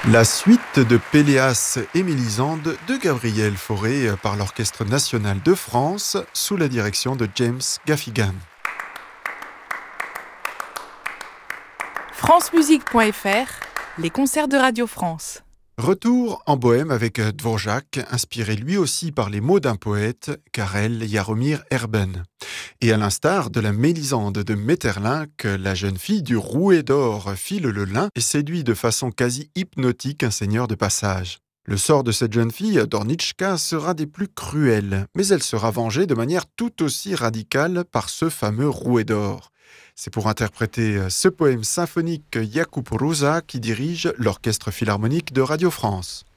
La suite de Péléas et Mélisande de Gabriel Fauré par l'Orchestre national de France sous la direction de James Gaffigan. francemusique.fr, les concerts de Radio France. Retour en Bohème avec Dvorak, inspiré lui aussi par les mots d'un poète, Karel Jaromír Erben. Et à l'instar de la Mélisande de Maeterlinck, la jeune fille du rouet d'or file le lin et séduit de façon quasi hypnotique un seigneur de passage. Le sort de cette jeune fille, Dornichka, sera des plus cruels, mais elle sera vengée de manière tout aussi radicale par ce fameux rouet d'or. C'est pour interpréter ce poème symphonique Jakub Róża qui dirige l'Orchestre philharmonique de Radio France.